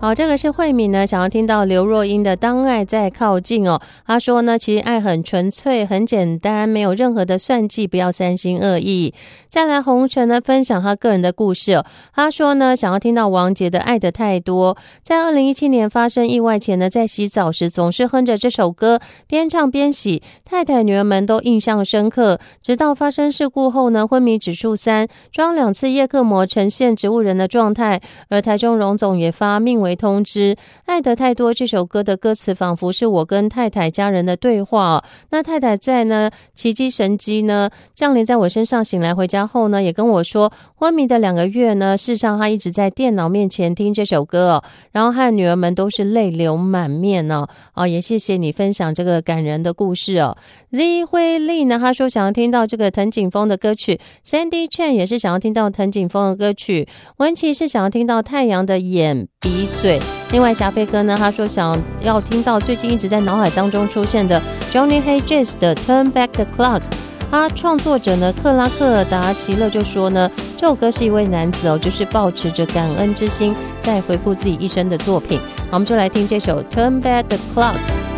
好，这个是慧敏呢，想要听到刘若英的《当爱在靠近》哦。她说呢，其实爱很纯粹，很简单，没有任何的算计，不要三心二意。再来，红尘呢分享他个人的故事哦。他说呢，想要听到王杰的《爱的太多》。在2017年发生意外前呢，在洗澡时总是哼着这首歌，边唱边洗，太太女儿们都印象深刻。直到发生事故后呢，昏迷指数3，装2次叶克膜，呈现植物人的状态。而台中荣总也发命为通知，《爱得太多》这首歌的歌词仿佛是我跟太太家人的对话哦。那太太在呢奇迹神迹呢降临在我身上，醒来回家后呢，也跟我说，昏迷的2个月呢，事实上他一直在电脑面前听这首歌哦，然后和女儿们都是泪流满面哦。也谢谢你分享这个感人的故事哦。Z 慧丽呢，他说想要听到这个藤井风的歌曲， Sandy Chen 也是想要听到藤井风的歌曲，文琪是想要听到太阳的眼鼻嘴。另外霞飞哥呢，他说想要听到最近一直在脑海当中出现的 Johnny Hayes 的 Turn Back the Clock。他创作者呢克拉克尔达奇勒就说呢，这首歌是一位男子就是抱持着感恩之心在回顾自己一生的作品。好，我们就来听这首 Turn Back the Clock。